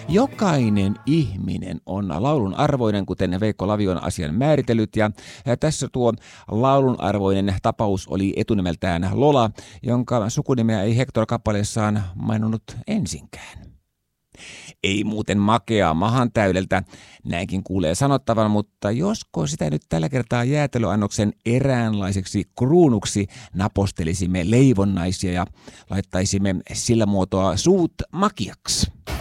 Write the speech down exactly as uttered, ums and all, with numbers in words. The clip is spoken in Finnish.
Jokainen ihminen on laulun arvoinen, kuten Veikko Lavio on asian määritellyt, ja tässä tuo laulun arvoinen tapaus oli etunimeltään Lola, jonka sukunimeä ei Hector kappaleessaan maininnut ensinkään. Ei muuten makeaa mahan täydeltä, näinkin kuulee sanottavan, mutta josko sitä nyt tällä kertaa jäätelöannoksen eräänlaiseksi kruunuksi napostelisimme leivonnaisia ja laittaisimme sillä muotoa suut makiaksi.